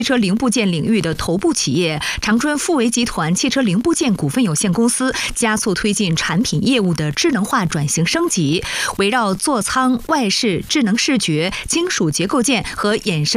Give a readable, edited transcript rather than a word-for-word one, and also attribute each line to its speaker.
Speaker 1: 汽车零部件领域的头部企业长春富维集团汽车零部件股份有限公司加速推进产品业务的智能化转型升级，围绕座舱、外饰、智能视觉、金属结构件和衍生